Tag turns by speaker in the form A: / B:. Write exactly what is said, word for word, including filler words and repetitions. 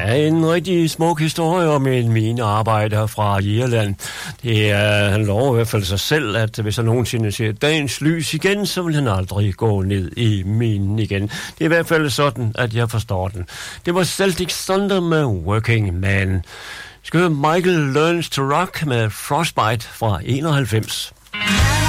A: Ja, en rigtig smuk historie om en minearbejder fra Irland. Det er, han lover i hvert fald sig selv, at hvis han nogensinde ser dagens lys igen, så vil han aldrig gå ned i minen igen. Det er i hvert fald sådan, at jeg forstår den. Det var Celtic Thunder med Working Man. Skal høre Michael Learns to Rock med Frostbite fra enoghalvfems.